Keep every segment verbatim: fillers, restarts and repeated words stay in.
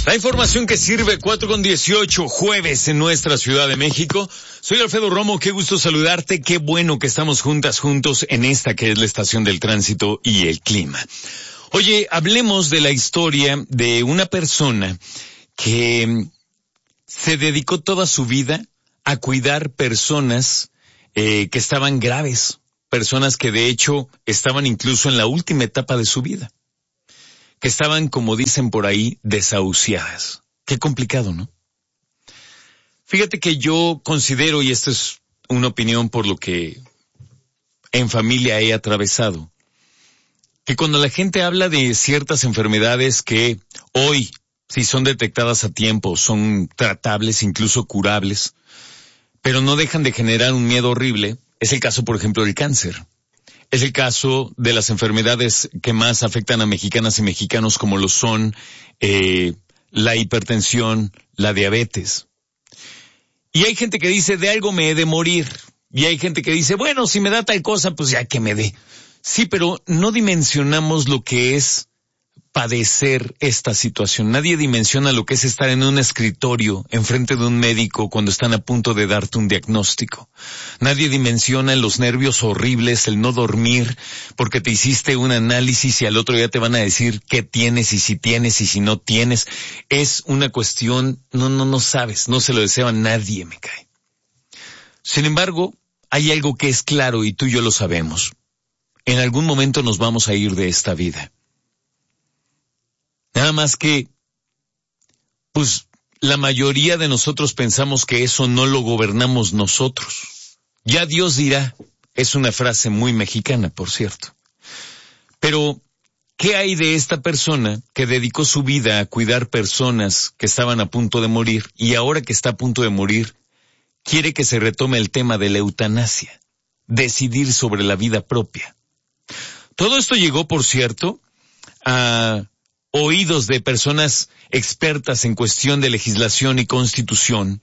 La información que sirve, cuatro con dieciocho, jueves en nuestra Ciudad de México. Soy Alfredo Romo, qué gusto saludarte, qué bueno que estamos juntas, juntos en esta que es la estación del tránsito y el clima. Oye, hablemos de la historia de una persona que se dedicó toda su vida a cuidar personas eh, que estaban graves, personas que de hecho estaban incluso en la última etapa de su vida, que estaban, como dicen por ahí, desahuciadas. Qué complicado, ¿no? Fíjate que yo considero, y esto es una opinión por lo que en familia he atravesado, que cuando la gente habla de ciertas enfermedades que hoy, si son detectadas a tiempo, son tratables, incluso curables, pero no dejan de generar un miedo horrible, es el caso, por ejemplo, del cáncer. Es el caso de las enfermedades que más afectan a mexicanas y mexicanos, como lo son eh, la hipertensión, la diabetes. Y hay gente que dice, de algo me he de morir. Y hay gente que dice, bueno, si me da tal cosa, pues ya que me dé. Sí, pero no dimensionamos lo que es padecer esta situación. Nadie dimensiona lo que es estar en un escritorio enfrente de un médico cuando están a punto de darte un diagnóstico. Nadie dimensiona los nervios horribles, el no dormir, porque te hiciste un análisis y al otro día te van a decir qué tienes y si tienes y si no tienes. Es una cuestión, no, no, no sabes, no se lo deseo a nadie, me cae. Sin embargo, hay algo que es claro y tú y yo lo sabemos. En algún momento nos vamos a ir de esta vida. Nada más que, pues, la mayoría de nosotros pensamos que eso no lo gobernamos nosotros. Ya Dios dirá, es una frase muy mexicana, por cierto. Pero, ¿qué hay de esta persona que dedicó su vida a cuidar personas que estaban a punto de morir y ahora que está a punto de morir, quiere que se retome el tema de la eutanasia, decidir sobre la vida propia? Todo esto llegó, por cierto, a oídos de personas expertas en cuestión de legislación y constitución,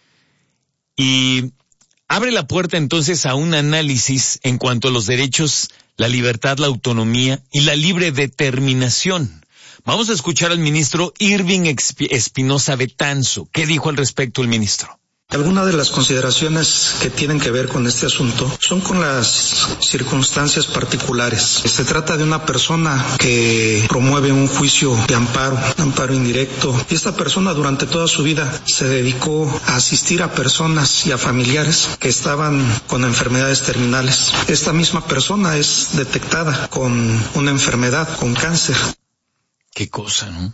y abre la puerta entonces a un análisis en cuanto a los derechos, la libertad, la autonomía y la libre determinación. Vamos a escuchar al ministro Irving Espinosa Betanzo. ¿Qué dijo al respecto el ministro? Algunas de las consideraciones que tienen que ver con este asunto son con las circunstancias particulares. Se trata de una persona que promueve un juicio de amparo, amparo indirecto, y esta persona durante toda su vida se dedicó a asistir a personas y a familiares que estaban con enfermedades terminales. Esta misma persona es detectada con una enfermedad, con cáncer. Qué cosa, ¿no?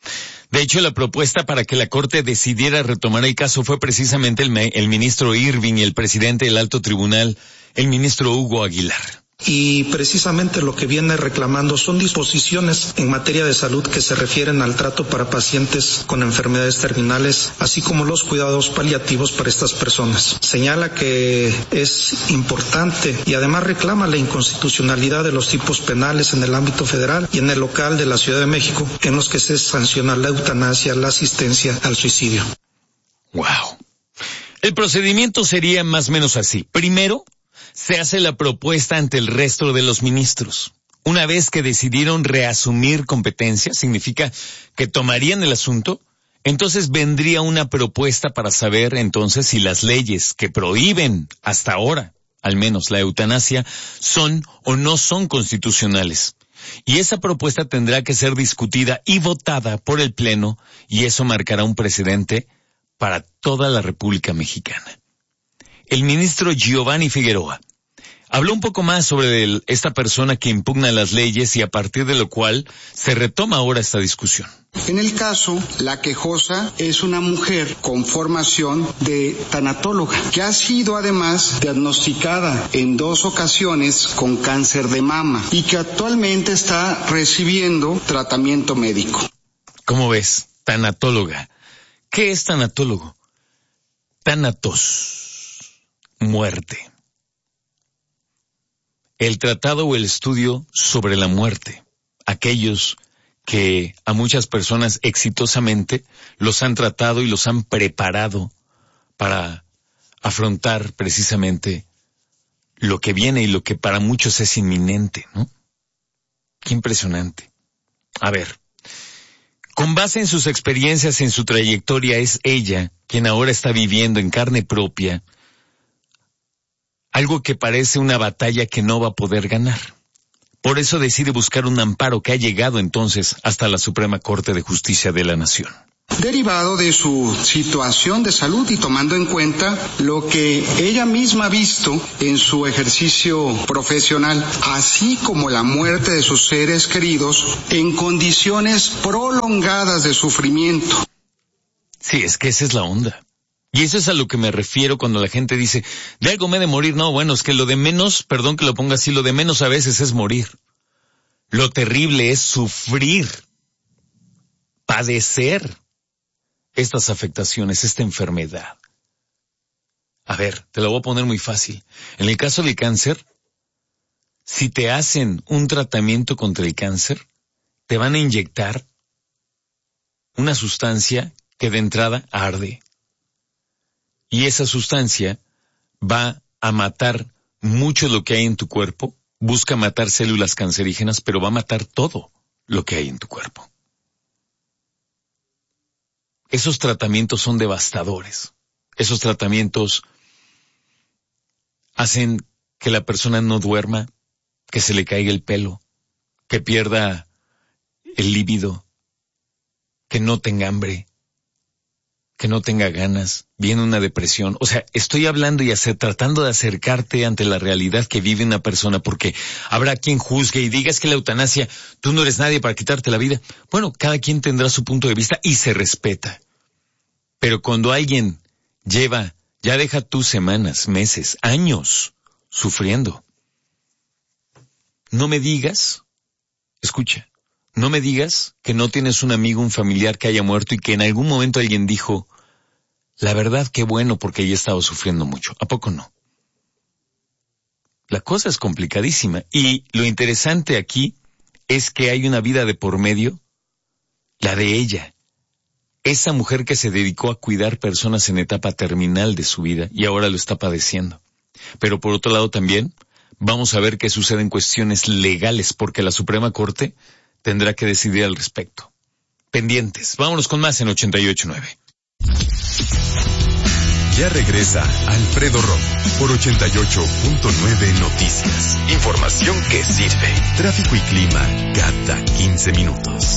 De hecho, la propuesta para que la Corte decidiera retomar el caso fue precisamente el, el ministro Irving y el presidente del Alto Tribunal, el ministro Hugo Aguilar. Y precisamente lo que viene reclamando son disposiciones en materia de salud que se refieren al trato para pacientes con enfermedades terminales, así como los cuidados paliativos para estas personas. Señala que es importante y además reclama la inconstitucionalidad de los tipos penales en el ámbito federal y en el local de la Ciudad de México, en los que se sanciona la eutanasia, la asistencia al suicidio. Wow. El procedimiento sería más o menos así. Primero, se hace la propuesta ante el resto de los ministros. Una vez que decidieron reasumir competencias, significa que tomarían el asunto, entonces vendría una propuesta para saber entonces si las leyes que prohíben hasta ahora, al menos la eutanasia, son o no son constitucionales. Y esa propuesta tendrá que ser discutida y votada por el Pleno, y eso marcará un precedente para toda la República Mexicana. El ministro Giovanni Figueroa habló un poco más sobre el, esta persona que impugna las leyes y a partir de lo cual se retoma ahora esta discusión. En el caso, la quejosa es una mujer con formación de tanatóloga, que ha sido además diagnosticada en dos ocasiones con cáncer de mama y que actualmente está recibiendo tratamiento médico. ¿Cómo ves? Tanatóloga. ¿Qué es tanatólogo? Thanatos. Muerte. El tratado o el estudio sobre la muerte. Aquellos que a muchas personas exitosamente los han tratado y los han preparado para afrontar precisamente lo que viene y lo que para muchos es inminente, ¿no? Qué impresionante. A ver, Con base en sus experiencias, en su trayectoria, es ella quien ahora está viviendo en carne propia algo que parece una batalla que no va a poder ganar. Por eso decide buscar un amparo que ha llegado entonces hasta la Suprema Corte de Justicia de la Nación. Derivado de su situación de salud y tomando en cuenta lo que ella misma ha visto en su ejercicio profesional, así como la muerte de sus seres queridos en condiciones prolongadas de sufrimiento. Sí, es que esa es la onda. Y eso es a lo que me refiero cuando la gente dice, de algo me he de morir. No, bueno, es que lo de menos, perdón que lo ponga así, lo de menos a veces es morir. Lo terrible es sufrir, padecer estas afectaciones, esta enfermedad. A ver, te lo voy a poner muy fácil. En el caso del cáncer, si te hacen un tratamiento contra el cáncer, te van a inyectar una sustancia que de entrada arde. Y esa sustancia va a matar mucho lo que hay en tu cuerpo, busca matar células cancerígenas, pero va a matar todo lo que hay en tu cuerpo. Esos tratamientos son devastadores. Esos tratamientos hacen que la persona no duerma, que se le caiga el pelo, que pierda el líbido, que no tenga hambre, que no tenga ganas, viene una depresión. O sea, estoy hablando y hacer, tratando de acercarte ante la realidad que vive una persona, porque habrá quien juzgue y diga, es que la eutanasia, tú no eres nadie para quitarte la vida. Bueno, cada quien tendrá su punto de vista y se respeta. Pero cuando alguien lleva, ya deja tus semanas, meses, años sufriendo, no me digas, escucha, no me digas que no tienes un amigo, un familiar que haya muerto y que en algún momento alguien dijo, la verdad, qué bueno porque ella estaba sufriendo mucho. ¿A poco no? La cosa es complicadísima y lo interesante aquí es que hay una vida de por medio, la de ella. Esa mujer que se dedicó a cuidar personas en etapa terminal de su vida y ahora lo está padeciendo. Pero por otro lado también vamos a ver qué sucede en cuestiones legales porque la Suprema Corte tendrá que decidir al respecto. Pendientes. Vámonos con más en ochenta y ocho nueve. Ya regresa Alfredo Romo por ochenta y ocho punto nueve Noticias. Información que sirve. Tráfico y clima cada quince minutos.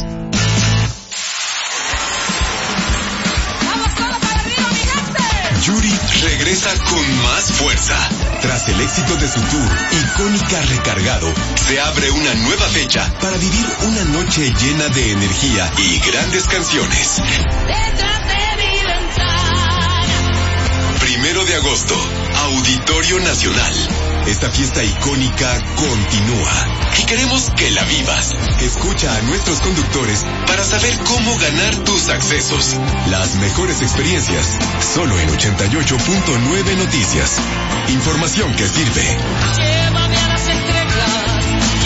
Yuri regresa con más fuerza. Tras el éxito de su tour, Icónica Recargado, se abre una nueva fecha para vivir una noche llena de energía y grandes canciones. Detrás de mi ventana. Primero de agosto, Auditorio Nacional. Esta fiesta icónica continúa y queremos que la vivas. Escucha a nuestros conductores para saber cómo ganar tus accesos. Las mejores experiencias, solo en ochenta y ocho punto nueve Noticias. Información que sirve. Llévame a las estrellas,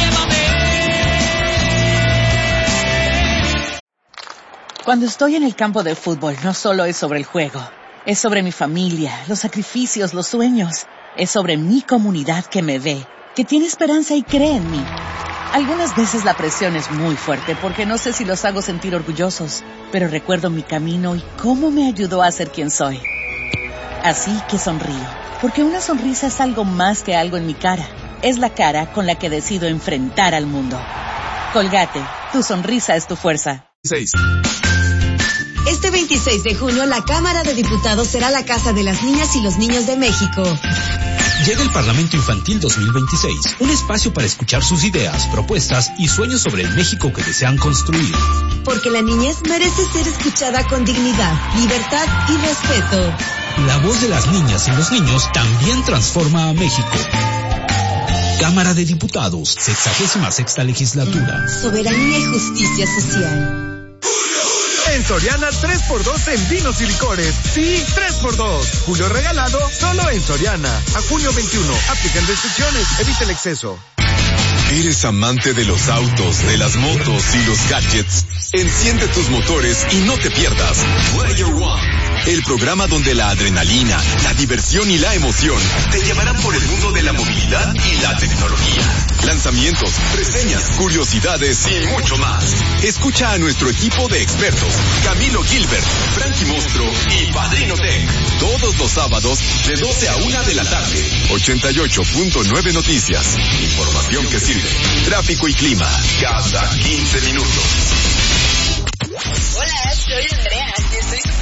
llévame. Cuando estoy en el campo de fútbol, no solo es sobre el juego. Es sobre mi familia, los sacrificios, los sueños. Es sobre mi comunidad que me ve, que tiene esperanza y cree en mí. Algunas veces la presión es muy fuerte porque no sé si los hago sentir orgullosos, pero recuerdo mi camino y cómo me ayudó a ser quien soy. Así que sonrío, porque una sonrisa es algo más que algo en mi cara. Es la cara con la que decido enfrentar al mundo. Colgate, tu sonrisa es tu fuerza. seis. Este veintiséis de junio, la Cámara de Diputados será la casa de las niñas y los niños de México. Llega el Parlamento Infantil dos mil veintiséis, un espacio para escuchar sus ideas, propuestas y sueños sobre el México que desean construir. Porque la niñez merece ser escuchada con dignidad, libertad y respeto. La voz de las niñas y los niños también transforma a México. Cámara de Diputados, sexagésima sexta legislatura. Soberanía y justicia social. En Soriana, tres por dos en vinos y licores. Sí, tres por dos. Julio regalado, solo en Soriana. A junio veintiuno. Aplican restricciones. Evita el exceso. ¿Eres amante de los autos, de las motos y los gadgets? Enciende tus motores y no te pierdas Player One. el programa donde la adrenalina, la diversión y la emoción te llevarán por el mundo de la movilidad y la tecnología. Lanzamientos, reseñas, curiosidades y mucho más. Escucha a nuestro equipo de expertos, Camilo Gilbert, Frankie Monstruo y Padrino Tech, todos los sábados de doce a una de la tarde. ochenta y ocho punto nueve Noticias. Información que sirve. Tráfico y clima cada quince minutos.